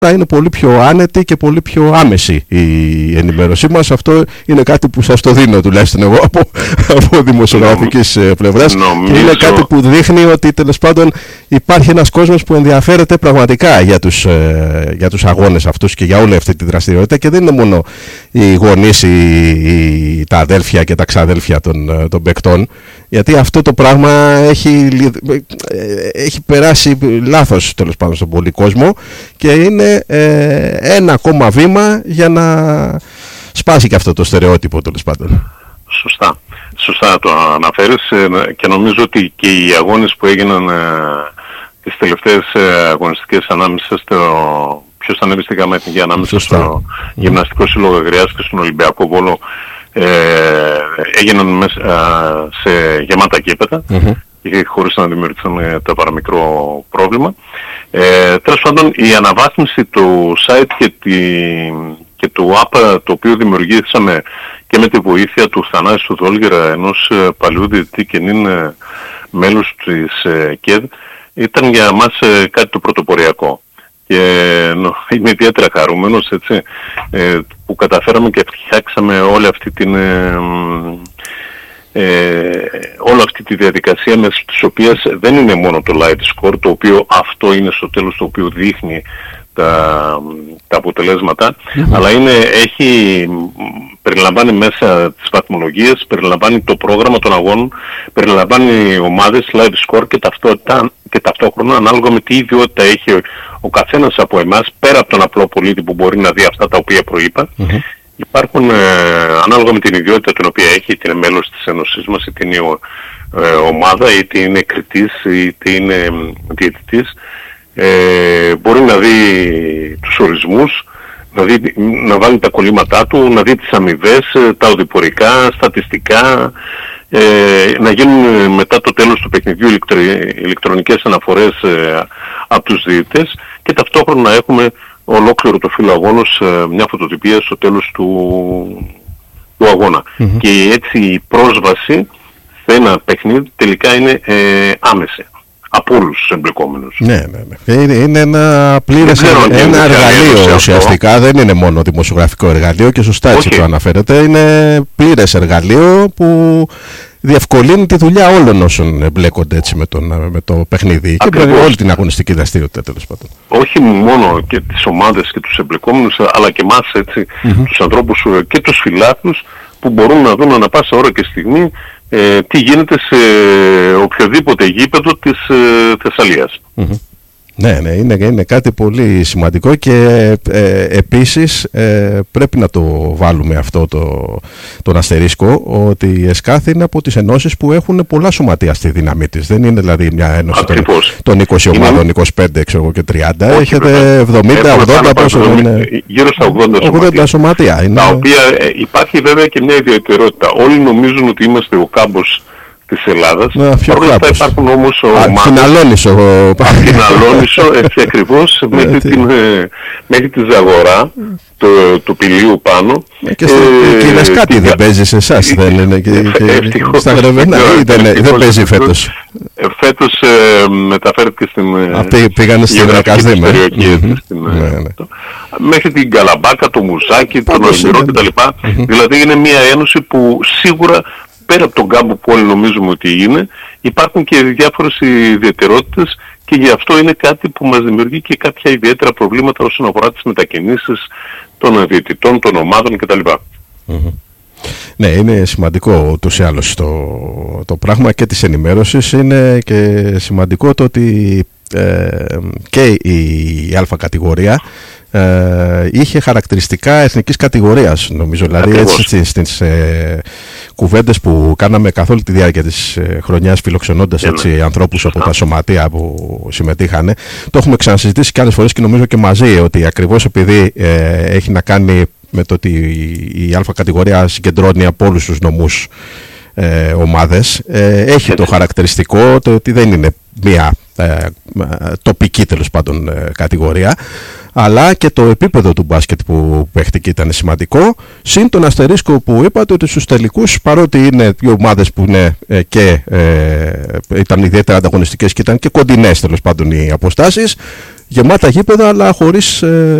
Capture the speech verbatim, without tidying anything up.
είναι πολύ πιο άνετη και πολύ πιο άμεση η ενημέρωσή μας. Αυτό είναι κάτι που σας το δίνω τουλάχιστον εγώ από, από δημοσιογραφικής πλευράς. Νομίζω... Και είναι κάτι που δείχνει ότι τέλος πάντων υπάρχει ένας κόσμος που ενδιαφέρεται πραγματικά για τους, για τους αγώνες αυτούς και για όλη αυτή τη δραστηριότητα, και δεν είναι μόνο οι γονείς, οι, οι, τα αδέλφια και τα ξαδέλφια των, των παικτών, γιατί αυτό το πράγμα έχει, έχει περάσει λάθος τέλος πάντων στον πολύ κόσμο και είναι ε, ένα ακόμα βήμα για να σπάσει και αυτό το στερεότυπο τέλος πάντων. Σωστά. Σωστά το αναφέρεις, και νομίζω ότι και οι αγώνες που έγιναν ε, τις τελευταίες ε, αγωνιστικές ανάμεσα στο... Ποιος θα ανέβει στη ΓΑΜΑ Εθνική ανάμεσα στο mm. Γυμναστικό Σύλλογο Αγριάς και στον Ολυμπιακό Βόλο, ε, έγιναν μέσα σε γεμάτα κήπεδα mm-hmm. και χωρίς να δημιουργηθούν το παραμικρό πρόβλημα. Ε, τέλος πάντων, η αναβάθμιση του site και, τη, και του app το οποίο δημιουργήσαμε και με τη βοήθεια του Θανάση του Δόλγερα, ενός παλιού διαιτητή και νυν μέλους της ΚΕΔ, ήταν για μας κάτι το πρωτοποριακό. Και είμαι ιδιαίτερα χαρούμενος, έτσι, ε, που καταφέραμε και φτιάξαμε όλη αυτή την ε, ε, όλη αυτή τη διαδικασία μέσα της οποίας δεν είναι μόνο το live score, το οποίο αυτό είναι στο τέλος το οποίο δείχνει τα, τα αποτελέσματα, mm-hmm. αλλά είναι, έχει, περιλαμβάνει μέσα τις βαθμολογίες, περιλαμβάνει το πρόγραμμα των αγώνων, περιλαμβάνει ομάδες, live score και ταυτότητα, και ταυτόχρονα ανάλογα με τι ιδιότητα έχει ο, ο καθένας από εμάς, πέρα από τον απλό πολίτη που μπορεί να δει αυτά τα οποία προείπα, mm-hmm. υπάρχουν ε, ανάλογα με την ιδιότητα την οποία έχει, είτε είναι μέλος της Ένωσής μας, είτε είναι ε, ομάδα, είτε είναι κριτής, είτε είναι διαιτητής, ε, μπορεί να δει τους ορισμούς, να, δει, να βάλει τα κολλήματά του, να δει τις αμοιβές, τα οδηπορικά, στατιστικά, ε, να γίνουν μετά το τέλος του παιχνιδιού ηλεκτρο, ηλεκτρονικές αναφορές ε, από τους διαιτητές, και ταυτόχρονα να έχουμε ολόκληρο το φύλλο αγώνος, ε, μια φωτοτυπία στο τέλος του, του αγώνα. Mm-hmm. Και έτσι η πρόσβαση σε ένα παιχνίδι τελικά είναι ε, άμεση από όλους τους εμπλεκόμενους. Ναι, ναι, ναι. Είναι, είναι ένα πλήρες ένα, ένα εργαλείο ουσιαστικά, δεν είναι μόνο δημοσιογραφικό εργαλείο, και σωστά έτσι okay. το αναφέρετε. Είναι πλήρες εργαλείο που διευκολύνει τη δουλειά όλων όσων εμπλέκονται έτσι με, τον, με το παιχνίδι. Ακριβώς. Και με όλη την αγωνιστική δραστηριότητα τέλος πάντων. Όχι μόνο και τις ομάδες και τους εμπλεκόμενους, αλλά και εμάς, έτσι, mm-hmm. τους ανθρώπους και τους φιλάθλους που μπορούν να δουν ανά πάσα ώρα και στιγμή Ε, τι γίνεται σε οποιοδήποτε γήπεδο της ε, Θεσσαλίας. Mm-hmm. Ναι, ναι, είναι, είναι κάτι πολύ σημαντικό, και ε, επίσης ε, πρέπει να το βάλουμε αυτό το, τον αστερίσκο, ότι η ΕΣΚΑΘ είναι από τις ενώσεις που έχουν πολλά σωματεία στη δύναμή της. Δεν είναι δηλαδή μια ένωση των, των είκοσι είναι... ομάδων, είκοσι πέντε ξέρω, και τριάντα. Όχι, έχετε εβδομήντα ογδόντα πόσο είναι. Γύρω στα ογδόντα, ογδόντα σωματεία. Είναι... Τα οποία ε, υπάρχει βέβαια και μια ιδιαιτερότητα. Όλοι νομίζουν ότι είμαστε ο κάμπος της Ελλάδας. Παρ' όλα αυτά υπάρχουν όμως ομάδες. Φιναλώνησο. Φιναλώνησο, έτσι ακριβώς, μέχρι, την, μέχρι τη Ζαγορά, το, το πηλίου πάνω. Και η Λασκάτη δεν παίζει σε εσάς, δεν είναι, και στα Γρεβενά, δεν παίζει φέτος. Φέτος μεταφέρθηκε στην... Αυτοί πήγανε στην Ακαδήμα. Μέχρι την Καλαμπάκα, το Μουζάκι, τον Ολυμπηρό κτλ. Δηλαδή είναι μια ένωση που σίγουρα, πέρα από τον κάμπο που όλοι νομίζουμε ότι είναι, υπάρχουν και διάφορες ιδιαιτερότητες, και γι' αυτό είναι κάτι που μας δημιουργεί και κάποια ιδιαίτερα προβλήματα όσον αφορά τις μετακινήσεις των διαιτητών, των ομάδων κτλ. Mm-hmm. Ναι, είναι σημαντικό ούτως ή άλλως το, το πράγμα και της ενημέρωσης. Είναι και σημαντικό το ότι ε, και η Α κατηγορία Ε, είχε χαρακτηριστικά εθνικής κατηγορίας, νομίζω. Δηλαδή έτσι στις, στις ε, κουβέντες που κάναμε καθ' όλη τη διάρκεια της ε, χρονιάς, φιλοξενώντας έτσι ανθρώπους από τα σωματεία που συμμετείχαν, το έχουμε ξανασυζητήσει και άλλες φορές, και νομίζω και μαζί, ότι ακριβώς επειδή ε, έχει να κάνει με το ότι η Α κατηγορία συγκεντρώνει από όλους τους νομούς ε, ομάδες, ε, έχει το χαρακτηριστικό το ότι δεν είναι μια ε, τοπική τέλος πάντων ε, κατηγορία, αλλά και το επίπεδο του μπάσκετ που παίχτηκε ήταν σημαντικό, συν τον αστερίσκο που είπατε ότι στους τελικούς, παρότι είναι δύο ομάδες που είναι ε, και ε, ήταν ιδιαίτερα ανταγωνιστικές και ήταν και κοντινές τέλος πάντων οι αποστάσεις, γεμάτα γήπεδα αλλά χωρίς